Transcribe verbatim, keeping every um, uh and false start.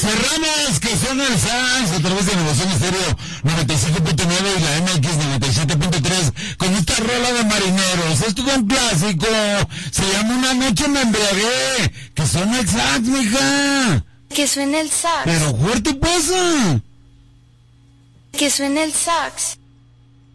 Cerramos que suena el sax a través de Innovación Estéreo noventa y cinco punto nueve y la M X noventa y siete punto tres con esta rola de marineros. Esto es un clásico, se llama Una noche me embriagué. Que suena el sax, mija. Que suena el sax. Pero fuerte pasa. Que suena el sax.